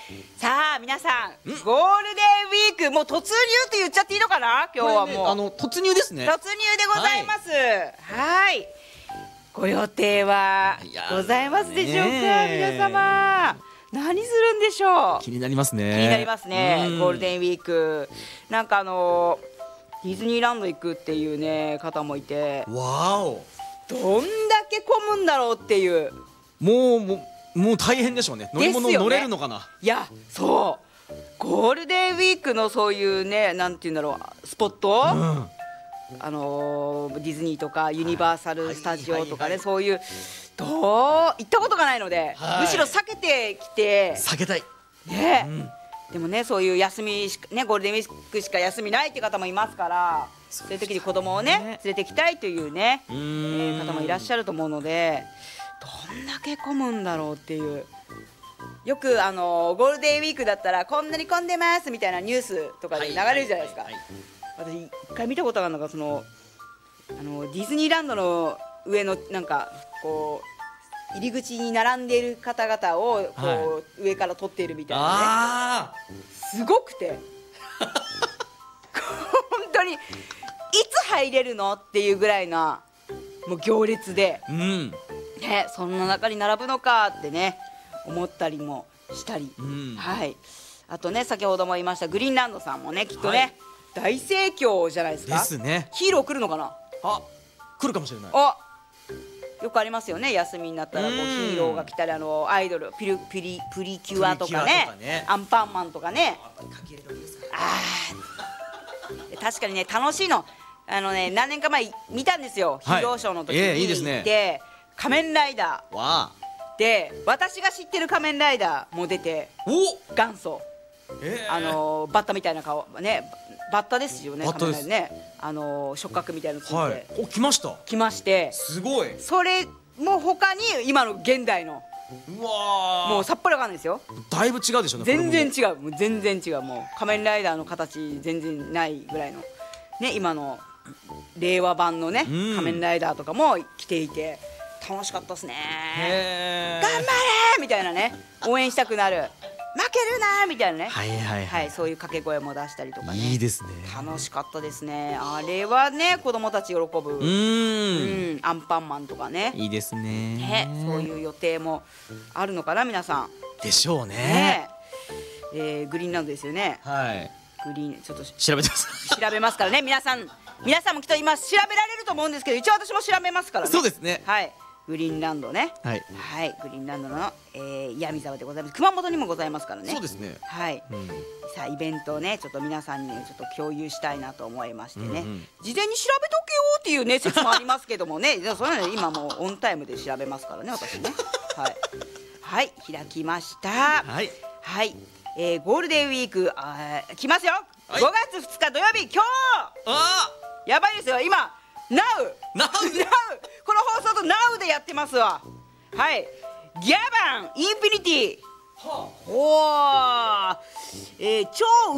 さあ皆さん、ゴールデンウィークもう突入って言っちゃっていいのかな。今日はもう、 突入ですね。 突入でございます。はい、ご予定はございますでしょうか、皆様。何するんでしょう。 気になりますね。 気になりますね。ゴールデンウィークなんかディズニーランド行くっていうね方もいて、 わお、 どんだけ混むんだろうっていう。 もう大変でしょうね。乗り物乗れるのかな。 いや、そうゴールデンウィークのそういうね、なんていうんだろう、スポット、ディズニーとかユニバーサル・スタジオとかね、そういう行ったことがないので、むしろ避けてきて、 避けたいね。でもね、そういう休みね、ゴールデンウィークしか休みないっていう方もいますから、そういう時に子供をね連れてきたいというね、方もいらっしゃると思うので、どんだけ混むんだろうっていう。よくゴールデンウィークだったらこんなに混んでますみたいなニュースとかで流れるじゃないですか。私一回見たことがあるのが、ディズニーランドの上のなんかこう入り口に並んでいる方々をこう、上から撮っているみたいなね、すごくて本当にいつ入れるのっていうぐらいなもう行列で、ね、そんな中に並ぶのかってね思ったりもしたり、はい。あとね、先ほども言いましたグリーンランドさんもね、きっとね、大盛況じゃないですか。 ですね。 ヒーロー来るのかな。 来るかもしれない。 よくありますよね、休みになったらこうヒーローが来たり、アイドルプリキュアとかね、アンパンマンとかね。確かにね、楽しいの。何年か前見たんですよ、ヒーローショーの時に。 いいですね。 で、仮面ライダーで、私が知ってる仮面ライダーも出て、元祖、バッタみたいな顔ね、バッタですよね、仮面ライダーね、触覚みたいなのついて、 来まして、すごい。 それも他に今の現代の、もうさっぱりわかんないですよ。 だいぶ違うでしょうね。 全然違う、もう全然違う。もう仮面ライダーの形全然ないぐらいのね、今の令和版のね、仮面ライダーとかも着ていて楽しかったですね。頑張れーみたいなね、応援したくなる、負けるなーみたいなね、そういう掛け声も出したりとかね。 いいですね。 楽しかったですね。あれはね、子供たち喜ぶ。アンパンマンとかね。 いいですね。 そういう予定もあるのかな、皆さん。 でしょうね。 グリーンランドですよね。グリーンちょっと調べてます。 調べますからね、皆さんもきっと今調べられると思うんですけど、一応私も調べますからね。 そうですね。 はい。グリーンランドね。グリーンランドの闇沢でございます。熊本にもございますからね。 そうですね。 さあ、イベントをね、ちょっと皆さんにちょっと共有したいなと思いましてね。事前に調べとけよっていうね説もありますけどもね。それは今もうオンタイムで調べますからね、私ね。はい、開きました。ゴールデンウィーク来ますよ。5月2日土曜日、今日やばいですよ、今Now この放送と Now でやってますわ。ギャバンインフィニティ、超